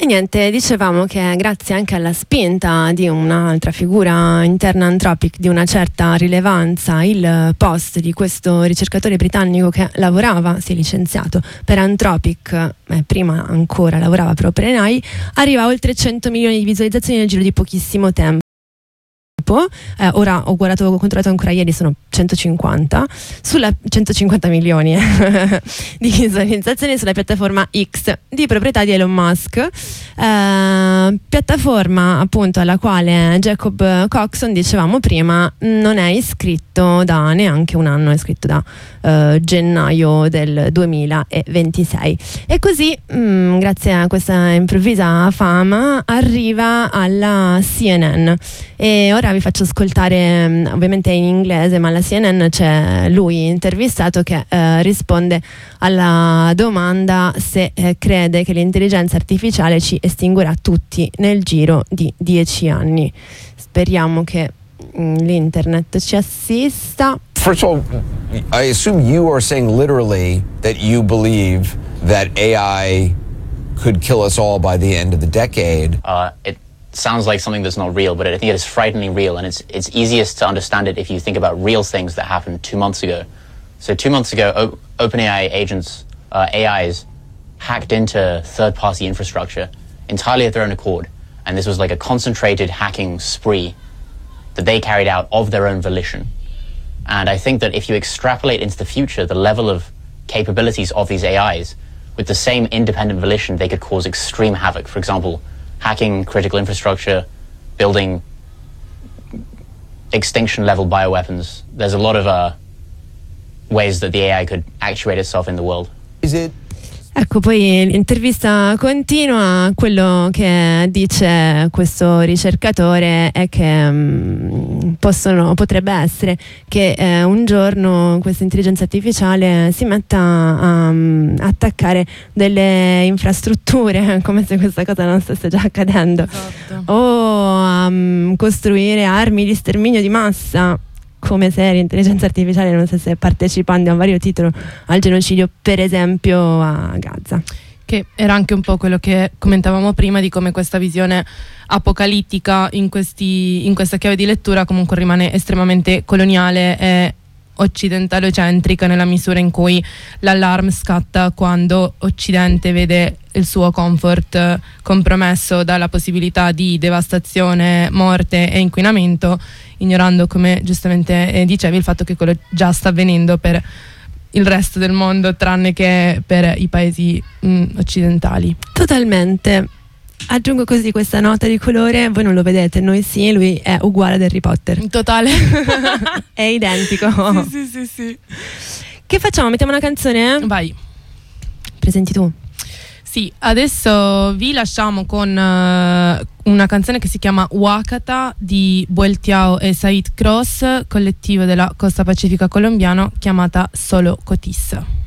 E niente, dicevamo che grazie anche alla spinta di un'altra figura interna Anthropic di una certa rilevanza, il post di questo ricercatore britannico che lavorava, si è licenziato per Anthropic, prima ancora lavorava per OpenAI, arriva a oltre 100 milioni di visualizzazioni nel giro di pochissimo tempo. Ora ho controllato ancora ieri, sono 150 milioni di visualizzazioni sulla piattaforma X di proprietà di Elon Musk, piattaforma appunto alla quale Jacob Coxon, dicevamo prima, non è iscritto da neanche un anno, è iscritto da gennaio del 2026, e così grazie a questa improvvisa fama arriva alla CNN. E ora vi faccio ascoltare, ovviamente in inglese, ma alla CNN c'è lui intervistato che risponde alla domanda se crede che l'intelligenza artificiale ci estinguerà tutti nel giro di 10 anni. Speriamo che l'internet ci assista. First of all, I assume you are saying literally that you believe that AI could kill us all by the end of the decade. It sounds like something that's not real, but I think it is frighteningly real, and it's easiest to understand it if you think about real things that happened 2 months ago. So 2 months ago, OpenAI agents, AIs, hacked into third-party infrastructure entirely at their own accord, and this was like a concentrated hacking spree that they carried out of their own volition. And I think that if you extrapolate into the future, the level of capabilities of these AIs, with the same independent volition, they could cause extreme havoc. For example, hacking critical infrastructure, building extinction-level bioweapons. There's a lot of ways that the AI could actuate itself in the world. Is it? Ecco, poi l'intervista continua. Quello che dice questo ricercatore è che potrebbe essere che un giorno questa intelligenza artificiale si metta a attaccare delle infrastrutture, come se questa cosa non stesse già accadendo, esatto, o a costruire armi di sterminio di massa, come se l'intelligenza artificiale non stesse partecipando a vario titolo al genocidio, per esempio a Gaza. Che era anche un po' quello che commentavamo prima, di come questa visione apocalittica in questa chiave di lettura comunque rimane estremamente coloniale e occidentalocentrica, nella misura in cui l'allarme scatta quando Occidente vede il suo comfort compromesso dalla possibilità di devastazione, morte e inquinamento, ignorando, come giustamente dicevi, il fatto che quello già sta avvenendo per il resto del mondo, tranne che per i paesi occidentali. Totalmente. Aggiungo così questa nota di colore, voi non lo vedete, noi sì, lui è uguale ad Harry Potter. In totale. È identico. Sì. Che facciamo? Mettiamo una canzone? Vai. Presenti tu. Sì, adesso vi lasciamo con una canzone che si chiama Wakata di Bueltiao e Said Cross, collettivo della costa pacifica colombiano, chiamata Solo Cotis.